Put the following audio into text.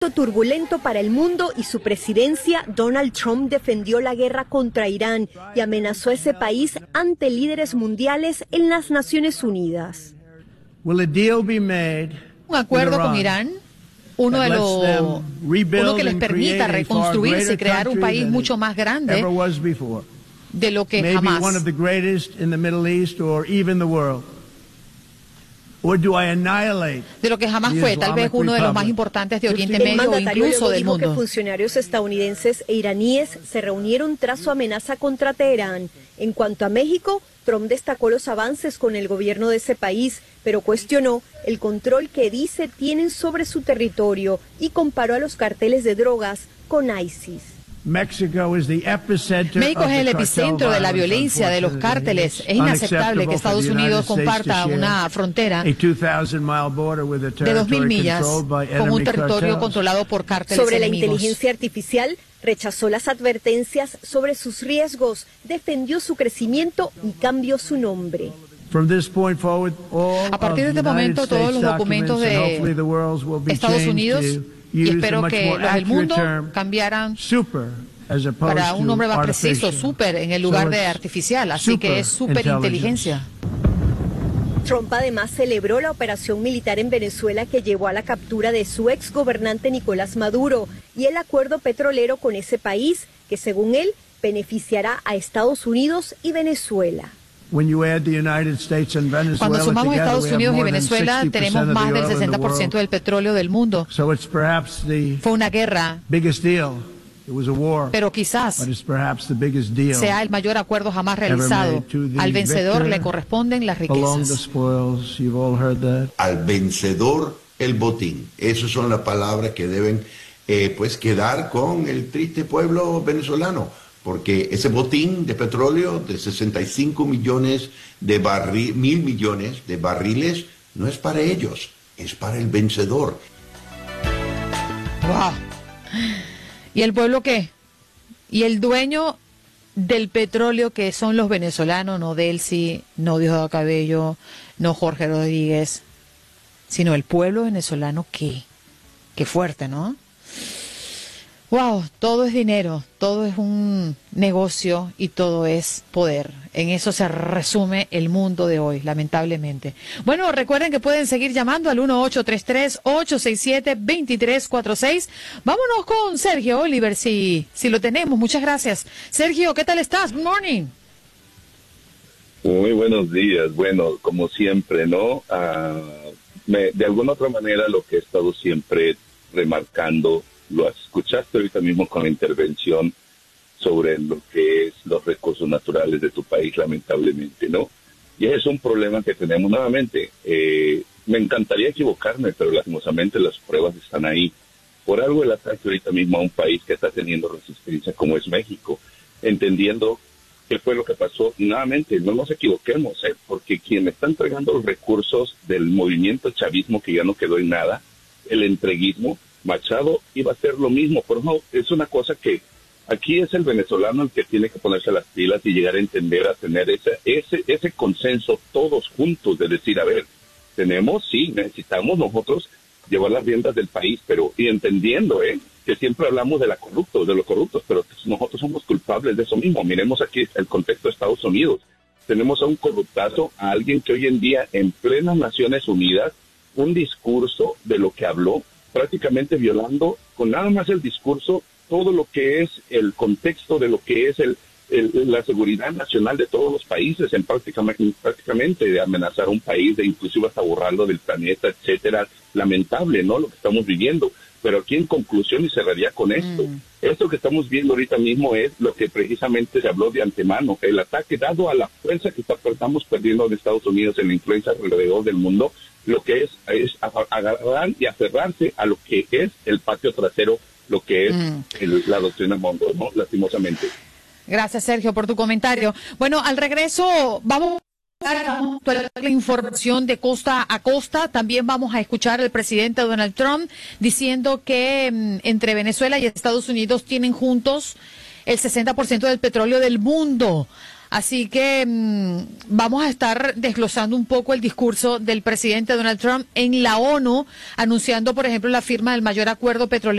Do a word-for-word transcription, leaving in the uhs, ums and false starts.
turbulento para el mundo y su presidencia, Donald Trump defendió la guerra contra Irán y amenazó a ese país ante líderes mundiales en las Naciones Unidas. Un acuerdo con Irán, uno de los uno que les permita reconstruirse y crear un país mucho más grande de lo que jamás. De lo que jamás fue, tal vez uno de los más importantes de Oriente Medio o incluso del mundo. Que funcionarios estadounidenses e iraníes se reunieron tras su amenaza contra Teherán. En cuanto a México, Trump destacó los avances con el gobierno de ese país, pero cuestionó el control que dice tienen sobre su territorio y comparó a los carteles de drogas con ISIS. México es el epicentro de la violencia de los cárteles. Es inaceptable que Estados Unidos comparta una frontera de dos mil millas con un territorio controlado por cárteles Sobre enemigos. La inteligencia artificial, rechazó las advertencias sobre sus riesgos, defendió su crecimiento y cambió su nombre. A partir de este momento, todos los documentos de Estados Unidos, y espero que los del mundo cambiaran para un nombre más preciso, super, en el lugar de artificial, así que es superinteligencia. Trump además celebró la operación militar en Venezuela que llevó a la captura de su ex gobernante Nicolás Maduro y el acuerdo petrolero con ese país que, según él, beneficiará a Estados Unidos y Venezuela. Cuando sumamos Estados Unidos y Venezuela, tenemos más del sesenta por ciento del petróleo del mundo. Fue una guerra, pero quizás sea el mayor acuerdo jamás realizado. Al vencedor le corresponden las riquezas. Al vencedor el botín. Esas son las palabras que deben eh, pues quedar con el triste pueblo venezolano. Porque ese botín de petróleo de sesenta y cinco millones de barriles, mil millones de barriles, no es para ellos, es para el vencedor. Wow. ¿Y el pueblo qué? ¿Y el dueño del petróleo que son los venezolanos? No Delcy, no Diosdado Cabello, no Jorge Rodríguez, sino el pueblo venezolano. ¿Qué? Qué fuerte, ¿no? Wow, todo es dinero, todo es un negocio y todo es poder. En eso se resume el mundo de hoy, lamentablemente. Bueno, recuerden que pueden seguir llamando al uno ocho tres tres, ocho seis siete, dos tres cuatro seis. Vámonos con Sergio Oliver, si, si lo tenemos. Muchas gracias. Sergio, ¿qué tal estás? Good morning. Muy buenos días. Bueno, como siempre, ¿no? Uh, me, de alguna otra manera lo que he estado siempre remarcando, lo escuchaste ahorita mismo con la intervención sobre lo que es los recursos naturales de tu país, lamentablemente, ¿no? Y es un problema que tenemos nuevamente. Eh, me encantaría equivocarme, pero lastimosamente las pruebas están ahí. Por algo el ataque ahorita mismo a un país que está teniendo resistencia como es México, entendiendo qué fue lo que pasó. Y nuevamente, no nos equivoquemos, ¿eh? Porque quien está entregando los recursos del movimiento chavismo, que ya no quedó en nada, el entreguismo, Machado, iba a hacer lo mismo. Por no, es una cosa que aquí es el venezolano el que tiene que ponerse las pilas y llegar a entender, a tener ese ese ese consenso todos juntos de decir, a ver, tenemos, sí, necesitamos nosotros llevar las riendas del país, pero y entendiendo, eh, que siempre hablamos de la corruptos, de los corruptos, pero nosotros somos culpables de eso mismo. Miremos aquí el contexto de Estados Unidos. Tenemos a un corruptazo, a alguien que hoy en día en plenas Naciones Unidas, un discurso de lo que habló, prácticamente violando con nada más el discurso todo lo que es el contexto de lo que es el, el la seguridad nacional de todos los países, en prácticamente, prácticamente de amenazar a un país, de inclusive hasta borrarlo del planeta, etcétera. Lamentable, ¿no? Lo que estamos viviendo. Pero aquí en conclusión, y cerraría con esto, mm. esto que estamos viendo ahorita mismo es lo que precisamente se habló de antemano, el ataque dado a la fuerza que estamos perdiendo en Estados Unidos en la influencia alrededor del mundo, lo que es, es agarrar y aferrarse a lo que es el patio trasero, lo que es mm. el, la doctrina Monroe, ¿no? Lastimosamente. Gracias, Sergio, por tu comentario. Bueno, al regreso vamos a la información de costa a costa. También vamos a escuchar al presidente Donald Trump diciendo que mm, entre Venezuela y Estados Unidos tienen juntos el sesenta por ciento del petróleo del mundo. Así que mmm, vamos a estar desglosando un poco el discurso del presidente Donald Trump en la ONU, anunciando, por ejemplo, la firma del mayor acuerdo petrolero